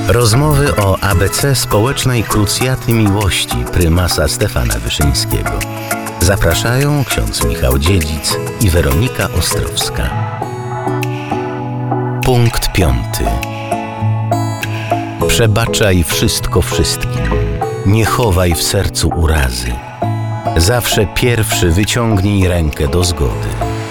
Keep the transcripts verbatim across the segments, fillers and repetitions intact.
Rozmowy o A B C społecznej krucjaty miłości prymasa Stefana Wyszyńskiego. Zapraszają ksiądz Michał Dziedzic i Weronika Ostrowska. Punkt piąty. Przebaczaj wszystko wszystkim. Nie chowaj w sercu urazy. Zawsze pierwszy wyciągnij rękę do zgody.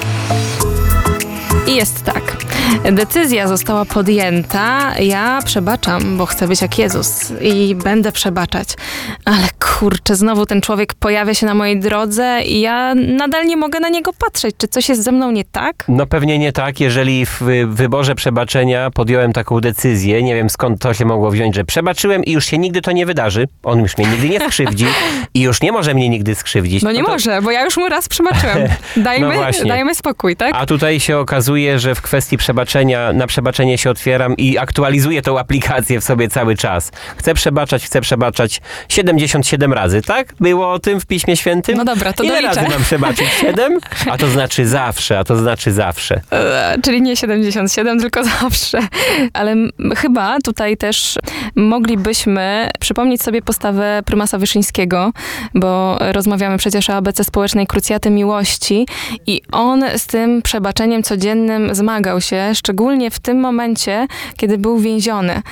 I jest tak. Decyzja została podjęta. Ja przebaczam, bo chcę być jak Jezus i będę przebaczać. Ale kurczę, znowu ten człowiek pojawia się na mojej drodze i ja nadal nie mogę na niego patrzeć. Czy coś jest ze mną nie tak? No pewnie nie tak, jeżeli w wyborze przebaczenia podjąłem taką decyzję, nie wiem skąd to się mogło wziąć, że przebaczyłem i już się nigdy to nie wydarzy. On już mnie nigdy nie skrzywdzi i już nie może mnie nigdy skrzywdzić. No nie no to... może, bo ja już mu raz przebaczyłem. Dajmy, no dajmy spokój, tak? A tutaj się okazuje, że w kwestii przebaczenia, na przebaczenie się otwieram i aktualizuję tą aplikację w sobie cały czas. Chcę przebaczać, chcę przebaczać siedemdziesiąt siedem razy, tak? Było o tym w Piśmie Świętym? No dobra, to Ile doliczę. razy mam przebaczyć? siedem? A to znaczy zawsze, a to znaczy zawsze. Eee, czyli nie siedemdziesiąt siedem, tylko zawsze. Ale m- chyba tutaj też moglibyśmy przypomnieć sobie postawę prymasa Wyszyńskiego, bo rozmawiamy przecież o A B C społecznej krucjaty miłości i on z tym przebaczeniem codziennym zmagał się, szczególnie w tym momencie, kiedy był więziony,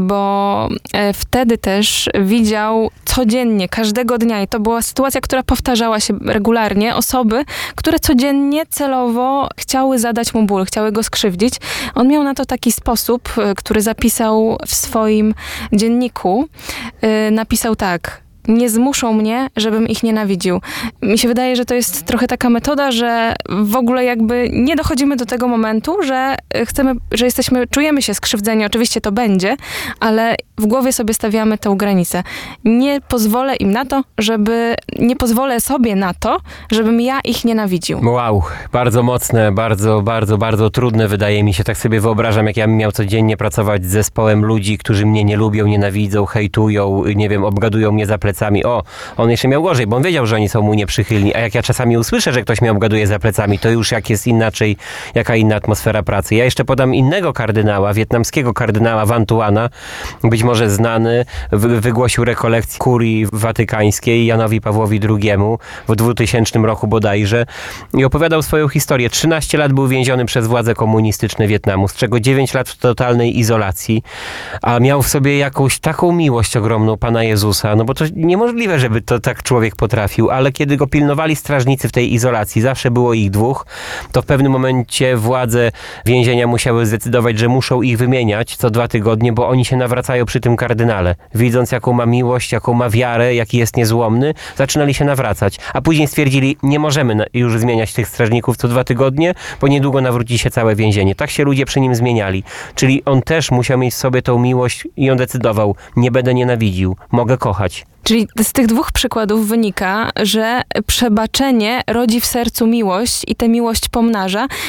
bo e, wtedy też widział codziennie, każdego dnia i to była sytuacja, która powtarzała się regularnie, osoby, które codziennie celowo chciały zadać mu ból, chciały go skrzywdzić. On miał na to taki sposób, e, który zapisał w swoim dzienniku. E, napisał tak: nie zmuszą mnie, żebym ich nienawidził. Mi się wydaje, że to jest trochę taka metoda, że w ogóle jakby nie dochodzimy do tego momentu, że chcemy, że jesteśmy, czujemy się skrzywdzeni. Oczywiście to będzie, ale w głowie sobie stawiamy tę granicę. Nie pozwolę im na to, żeby, nie pozwolę sobie na to, żebym ja ich nienawidził. Wow, bardzo mocne, bardzo, bardzo, bardzo trudne wydaje mi się. Tak sobie wyobrażam, jak ja bym miał codziennie pracować z zespołem ludzi, którzy mnie nie lubią, nienawidzą, hejtują, nie wiem, obgadują mnie za plecami. O, on jeszcze miał gorzej, bo on wiedział, że oni są mu nieprzychylni, a jak ja czasami usłyszę, że ktoś mnie obgaduje za plecami, to już jak jest inaczej, jaka inna atmosfera pracy. Ja jeszcze podam innego kardynała, wietnamskiego kardynała Van Thuana, być może znany, wy, wygłosił rekolekcję kurii watykańskiej Janowi Pawłowi drugiemu w dwutysięcznym roku bodajże i opowiadał swoją historię. trzynaście lat był więziony przez władze komunistyczne Wietnamu, z czego dziewięć lat w totalnej izolacji, a miał w sobie jakąś taką miłość ogromną Pana Jezusa, no bo to niemożliwe, żeby to tak człowiek potrafił, ale kiedy go pilnowali strażnicy w tej izolacji, zawsze było ich dwóch, to w pewnym momencie władze więzienia musiały zdecydować, że muszą ich wymieniać co dwa tygodnie, bo oni się nawracają przy tym kardynale. Widząc, jaką ma miłość, jaką ma wiarę, jaki jest niezłomny, zaczynali się nawracać. A później stwierdzili, nie możemy już zmieniać tych strażników co dwa tygodnie, bo niedługo nawróci się całe więzienie. Tak się ludzie przy nim zmieniali. Czyli on też musiał mieć w sobie tą miłość i on decydował, nie będę nienawidził, mogę kochać. Czyli z tych dwóch przykładów wynika, że przebaczenie rodzi w sercu miłość i tę miłość pomnaża